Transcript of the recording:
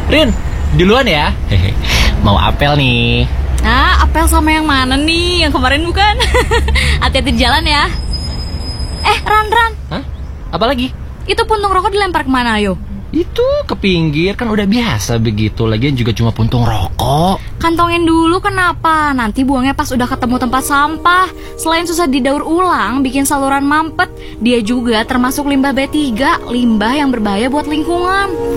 Rin, duluan ya. Hehe. Mau apel nih. Nah, apel sama yang mana nih? Yang kemarin bukan? Hati-hati di jalan ya. Ran. Hah? Apa lagi? Itu puntung rokok dilempar kemana, ayo? Itu ke pinggir, kan udah biasa begitu. Lagian juga cuma puntung rokok. Kantongin dulu kenapa? Nanti buangnya pas udah ketemu tempat sampah. Selain susah didaur ulang, bikin saluran mampet, dia juga termasuk limbah B3, limbah yang berbahaya buat lingkungan.